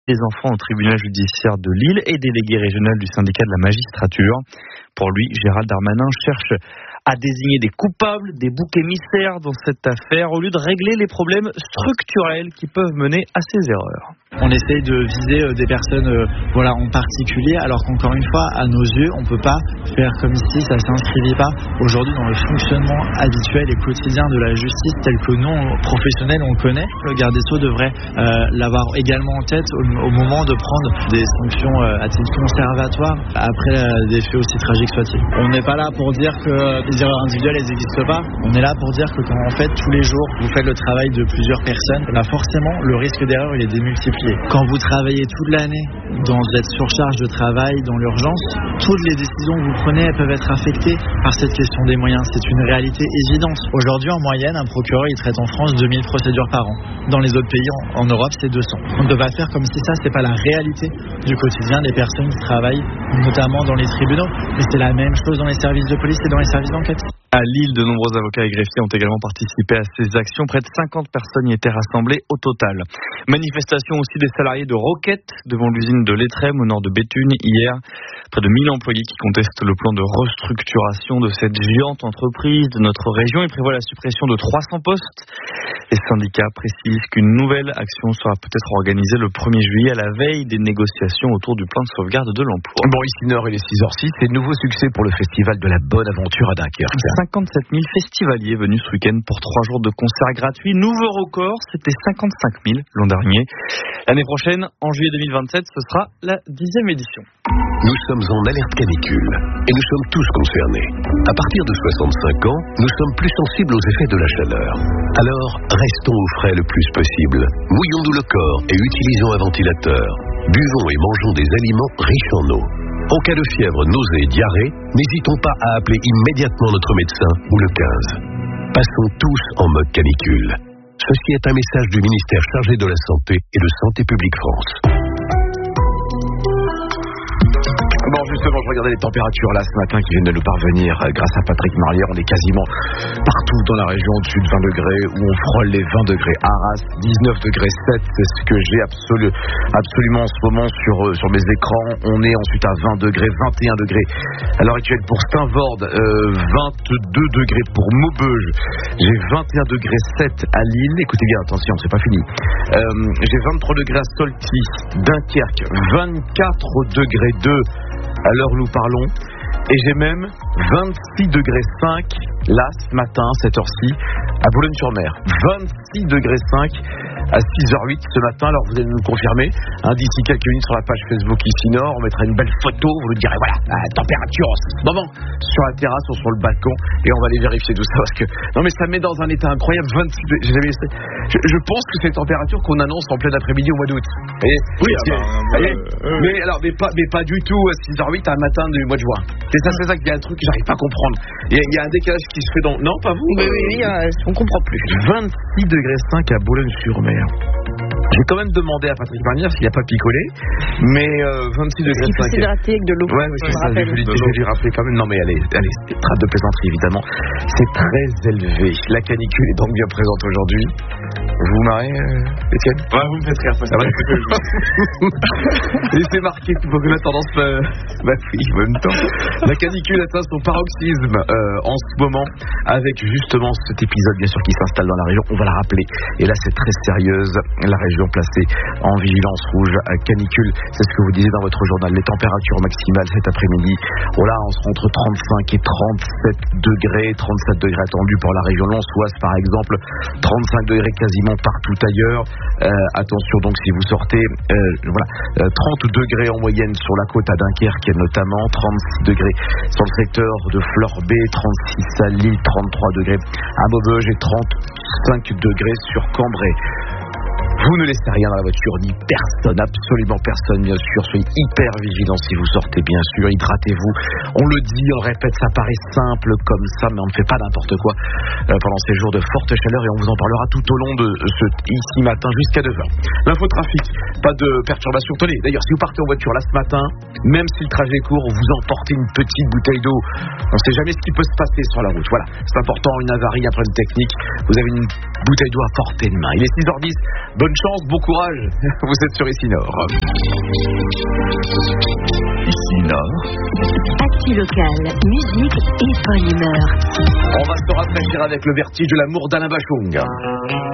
des enfants au tribunal judiciaire de Lille et délégué régional du syndicat de la magistrature. Pour lui, Gérald Darmanin cherche à désigner des coupables, des boucs émissaires dans cette affaire, au lieu de régler les problèmes structurels qui peuvent mener à ces erreurs. On essaye de viser des personnes en particulier, alors qu'encore une fois, à nos yeux, on ne peut pas faire comme si ça ne s'inscrivait pas aujourd'hui dans le fonctionnement habituel et quotidien de la justice tel que nous, professionnels, on le connaît. Le garde des Sceaux devrait l'avoir également en tête au moment de prendre des sanctions à titre conservatoire après des faits aussi tragiques soient-ils. On n'est pas là pour dire que les erreurs individuelles elles n'existent pas. On est là pour dire que quand en fait tous les jours vous faites le travail de plusieurs personnes, là forcément le risque d'erreur il est démultiplié. Quand vous travaillez toute l'année dans cette surcharge de travail, dans l'urgence, toutes les décisions que vous prenez elles peuvent être affectées par cette question des moyens. C'est une réalité évidente. Aujourd'hui en moyenne un procureur il traite en France 2000 procédures par an. Dans les autres pays en Europe c'est 200. On ne peut pas faire comme si ça c'est pas la réalité du quotidien des personnes qui travaillent notamment dans les tribunaux. Mais c'est la même chose dans les services de police et dans les services d'enquête. À Lille, de nombreux avocats et greffiers ont également participé à ces actions. Près de 50 personnes y étaient rassemblées au total. Manifestation aussi des salariés de Roquette devant l'usine de l'Étrême au nord de Béthune hier. Près de 1000 employés qui contestent le plan de restructuration de cette géante entreprise de notre région et prévoient la suppression de 300 postes. Les syndicats précisent qu'une nouvelle action sera peut-être organisée le 1er juillet à la veille des négociations autour du plan de sauvegarde de l'emploi. Bon, ici Nord, il est 6h06. C'est nouveau succès pour le festival de la bonne aventure à Dunkerque. 57 000 festivaliers venus ce week-end pour 3 jours de concerts gratuits. Nouveau record, c'était 55 000 l'an dernier. L'année prochaine, en juillet 2027, ce sera la 10e édition. Nous sommes en alerte canicule et nous sommes tous concernés. À partir de 65 ans, nous sommes plus sensibles aux effets de la chaleur. Alors, restons au frais le plus possible. Mouillons-nous le corps et utilisons un ventilateur. Buvons et mangeons des aliments riches en eau. En cas de fièvre, nausée et diarrhée, n'hésitons pas à appeler immédiatement notre médecin ou le 15. Passons tous en mode canicule. Ceci est un message du ministère chargé de la Santé et de Santé publique France. Bon, justement, je regardais les températures là ce matin qui viennent de nous parvenir grâce à Patrick Marlière. On est quasiment partout dans la région au-dessus de 20 degrés où on frôle les 20 degrés. Arras, 19 degrés 7, c'est ce que j'ai absolument en ce moment sur mes écrans. On est ensuite à 20 degrés, 21 degrés à l'heure actuelle pour Steinvord, 22 degrés pour Maubeuge. J'ai 21 degrés 7 à Lille. Écoutez bien, attention, c'est pas fini. J'ai 23 degrés à Solty, Dunkerque, 24 degrés 2 à l'heure où nous parlons, et j'ai même 26 degrés 5 là ce matin, cette heure-ci, à Boulogne-sur-Mer. 26 degrés 5 à 6h08 ce matin. Alors vous allez nous confirmer d'ici quelques minutes sur la page Facebook ici Nord. On mettra une belle photo, vous nous direz voilà la température en ce moment sur la terrasse ou sur le balcon, et on va aller vérifier tout ça parce que non mais ça met dans un état incroyable. 26 degrés. Je pense que c'est une température qu'on annonce en plein après-midi au mois d'août. Oui, mais pas du tout à 6h08 un matin du mois de juin. C'est ça qu'il y a un truc que j'arrive pas à comprendre. Il y a un décalage qui se fait dans... Non, pas vous. Oui, on comprend plus. 26 degrés 5 à Boulogne-sur-Mer. J'ai quand même demandé à Patrick Marnière s'il n'a pas picolé, mais 26 degrés 5. Il faut s'hydrater avec de l'eau. Ouais, c'est ça, je vais lui rappeler quand même. Non, mais allez, trade de plaisanterie évidemment. C'est très élevé. La canicule est donc bien présente aujourd'hui. Vous vous marrez, Étienne? Ouais, vous me faites rire, ça va. Et c'est marqué pour que la tendance. Bah oui, en même temps. La canicule atteint son paroxysme en ce moment, avec justement cet épisode bien sûr qui s'installe dans la région. On va la rappeler. Et là, c'est très sérieuse. La région placée en vigilance rouge à canicule. C'est ce que vous disiez dans votre journal. Les températures maximales cet après-midi. Oh là, on sera entre 35 et 37 degrés. 37 degrés attendus pour la région lensoise, par exemple. 35 degrés quasiment partout ailleurs. Attention donc si vous sortez, 30 degrés en moyenne sur la côte à Dunkerque notamment, 36 degrés sur le secteur de Fleur-B, 36 à Lille, 33 degrés à Maubeuge et 35 degrés sur Cambrai. Vous ne laissez rien dans la voiture, ni personne, absolument personne, bien sûr. Soyez hyper vigilants si vous sortez, bien sûr. Hydratez-vous. On le dit, on le répète, ça paraît simple comme ça, mais on ne fait pas n'importe quoi pendant ces jours de forte chaleur, et on vous en parlera tout au long de ici matin jusqu'à 9h. L'infotrafic, pas de perturbation. Tenez, d'ailleurs, si vous partez en voiture là ce matin, même si le trajet est court, vous emportez une petite bouteille d'eau. On ne sait jamais ce qui peut se passer sur la route. Voilà, c'est important, une avarie, un problème technique. Vous avez une bouteille d'eau à portée de main. Il est 6h10. Bonne bonne chance, bon courage. Vous êtes sur Ici Nord. Ici Nord. Actu locale, musique et bonne humeur. On va se rafraîchir avec le vertige de l'amour d'Alain Bachung.